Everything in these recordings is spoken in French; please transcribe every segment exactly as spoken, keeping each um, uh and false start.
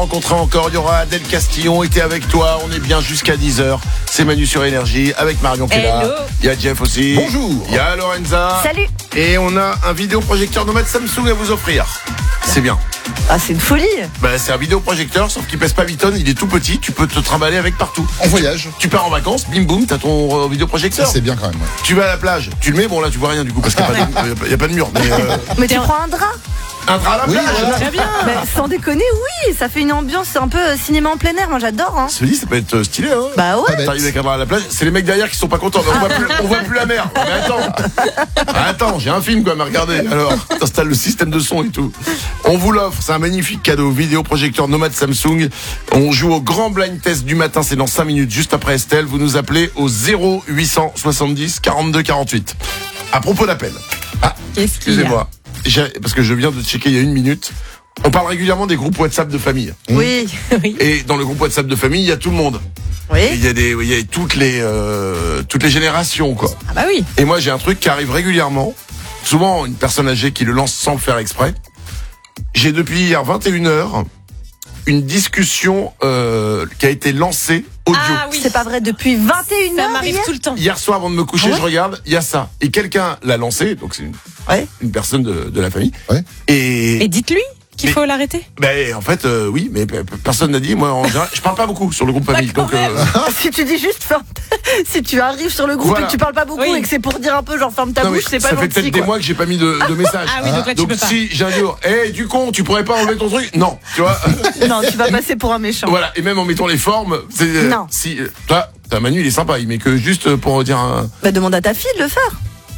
rencontrer encore. Il y aura Adèle Castillon, était avec toi. On est bien jusqu'à dix heures. C'est Manu sur Énergie avec Marion qui est là. Il y a Jeff aussi. Bonjour. Il y a Lorenza. Salut. Et on a un vidéoprojecteur nomade Samsung à vous offrir. C'est bien. Ah, c'est une folie. Bah, c'est un vidéoprojecteur, sauf qu'il pèse pas huit tonnes. Il est tout petit. Tu peux te trimballer avec partout. En voyage. Tu pars en vacances, bim boum, t'as ton euh, vidéoprojecteur. Ça, c'est bien quand même. Ouais. Tu vas à la plage, tu le mets, bon là tu vois rien du coup parce qu'il n'y a, a, a pas de mur. Mais, euh... Mais tu prends un drap. Un drap à la Oui, plage. voilà. Très bien. Bah, sans déconner, oui, ça fait une ambiance un peu cinéma en plein air. Moi, j'adore. Hein. Se dit, ça peut être stylé. Hein. Bah ouais. Pas T'arrives avec un drap à la plage, c'est les mecs derrière qui sont pas contents. On voit plus, on voit plus la mer. Mais attends, attends, j'ai un film quand même à regarder. Alors, t'installes le système de son et tout. On vous l'offre, c'est un magnifique cadeau. Vidéoprojecteur nomade Samsung. On joue au grand blind test du matin, c'est dans cinq minutes, juste après Estelle. Vous nous appelez au zéro huit cent soixante-dix quarante-deux quarante-huit. À propos d'appel. Ah, Qu'est-ce qu'il y a excusez-moi. J'ai- Parce que je viens de checker il y a une minute. On parle régulièrement des groupes WhatsApp de famille. Oui. Oui. Et dans le groupe WhatsApp de famille, il y a tout le monde. Oui. Il y a des, il y a toutes les, euh, toutes les générations, quoi. Ah bah oui. Et moi, j'ai un truc qui arrive régulièrement. Souvent, une personne âgée qui le lance sans le faire exprès. J'ai depuis hier vingt et une heures une discussion euh, qui a été lancée audio. Ah oui. C'est pas vrai, depuis vingt et une Ça heures. m'arrive hier tout le temps. Hier soir, avant de me coucher, Ah ouais je regarde, il y a ça. Et quelqu'un l'a lancé, donc c'est une, Ouais. une personne de, de la famille. Ouais. Et, Et dites-lui qu'il Mais- faut l'arrêter. ben, en fait, euh, oui, mais pe- pe- personne n'a dit. Moi, en général, je parle pas beaucoup sur le groupe famille. D'accord, Donc, euh, Si tu dis juste ferme, si tu arrives sur le groupe Voilà. et que tu parles pas beaucoup Oui. et que c'est pour dire un peu genre ferme ta non, mais bouche, c'est pas ça fait gentil peut-être des quoi. mois que j'ai pas mis de, de message. Ah oui, donc là tu Donc peux pas. si j'ai un jour, hé du con, tu pourrais pas enlever ton truc? Non, tu vois. Non, tu vas passer pour un méchant. Voilà, et même en mettant les formes, c'est, euh, Non. si, euh, toi, t'as Manu, il est sympa, il met que juste pour dire un, Bah demande à ta fille de le faire.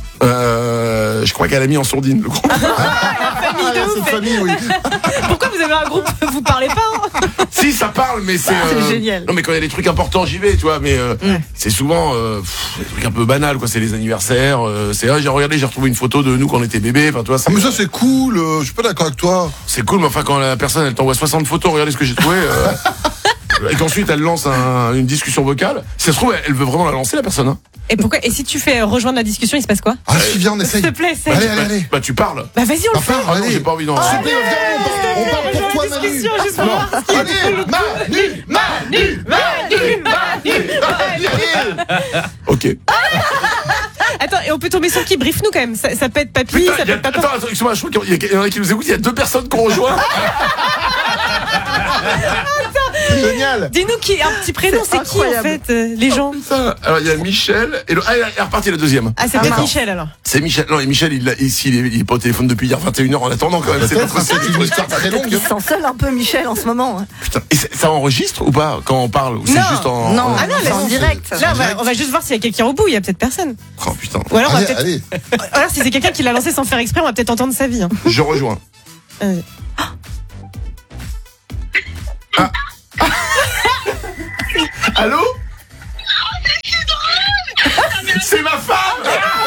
euh, je crois qu'elle a mis en sourdine le groupe. Famille de Ah, ouf. cette famille, oui. Pourquoi vous avez un groupe, vous parlez pas hein Si, ça parle, mais c'est, C'est euh, génial. Non, mais quand il y a des trucs importants, j'y vais, tu vois, mais, euh, c'est souvent, euh, pff, des trucs un peu banals, quoi, c'est les anniversaires, euh, c'est, ah, j'ai regardé, j'ai retrouvé une photo de nous quand on était bébé, enfin, toi, Ah, c'est, mais ça, c'est cool. euh, Je suis pas d'accord avec toi. c'est cool, mais enfin, quand la personne, elle t'envoie soixante photos, regardez ce que j'ai trouvé, euh, et qu'ensuite, elle lance un- une discussion vocale, si ça se trouve, elle, elle veut vraiment la lancer, la personne, hein. Et pourquoi Et si tu fais rejoindre la discussion, il se passe quoi? Ah, si, viens, on essaye. S'il te plaît, essaye. Allez, allez, allez. Bah, tu parles. Bah vas-y, on le Ah, fait. parle, Ah non, allez. j'ai pas envie d'en. S'il te plaît, viens, on parle, on parle pour toi, Rejoins la Manu. discussion, juste pour Non. voir ce qu'il Allez, Manu, Manu, Manu, Manu, Manu. Ok. Attends, et on peut tomber sur qui? Brief nous quand même. Ça, ça peut être papy, Putain, ça il y peut a- être papa. attends, attends, excuse-moi, je crois qu'il y, a- il y en a qui nous écoutent, il y a deux personnes qu'on rejoint. C'est génial. Dis-nous qui, un petit prénom, C'est c'est qui en incroyable. fait euh, les gens? Putain. Alors, il y a Michel, et le, ah, il est reparti la deuxième. Ah, c'est Ah, peut-être mince. Michel alors. C'est Michel. Non, et Michel, il, l'a- ici, il, est, il est pas au téléphone depuis hier vingt et une heures en attendant quand même. C'est Peut-être pas que c'est possible. une histoire très longue. Il se sent seul un peu Michel en ce moment. hein. Putain. Et c'est- ça enregistre ou pas quand on parle? Ou c'est Non. juste en. Non, en- Ah non, c'est là, en c'est- direct. Là, on va, on va juste voir s'il y a quelqu'un au bout. Il y a peut-être personne. Oh putain. Ou alors, on va Allez, peut-être. allez. Ou alors, si c'est quelqu'un qui l'a lancé sans faire exprès, on va peut-être entendre sa vie. Hein. Je rejoins. Euh, Allô? C'est ma femme!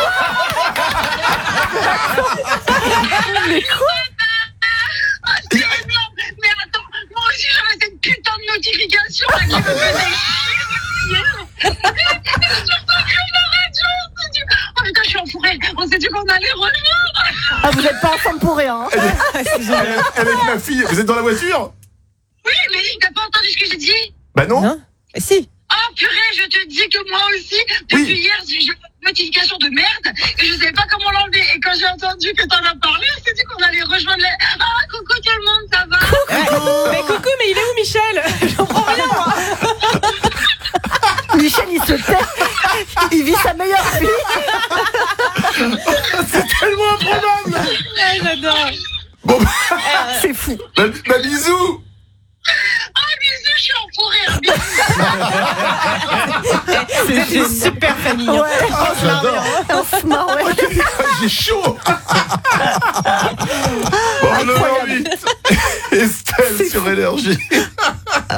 Mais quoi? Mais attends, moi aussi j'avais cette putain de notification là qui me faisait chier. Surtout que la radio, on s'est dit, oh putain, je suis enfourrée, on s'est dit qu'on allait rejoindre. Ah, vous êtes pas ensemble pour rien. hein. Avec ma fille, vous êtes dans la voiture? Oui, mais t'as pas entendu ce que j'ai dit? Bah non. Non Eh, Si. Oh purée, je te dis que moi aussi, depuis Oui. hier, j'ai eu une notification de merde et je savais pas comment l'enlever. Et quand j'ai entendu que t'en as parlé, on s'est dit qu'on allait rejoindre les... Ah, coucou tout le monde, ça va? Mais coucou, mais il est où Michel? J'en prends rien moi. Michel, il se tait. Il vit sa meilleure vie. C'est tellement improbable! Ouais, j'adore. Bon, bah, C'est fou. bah, bah, bisous! Ah, bisous, je suis enfourée. Bisous. C'est une super famille. hein. Ouais. J'adore. On se marre, ouais. J'ai chaud! Bon, neuf heures huit. Estelle sur Énergie.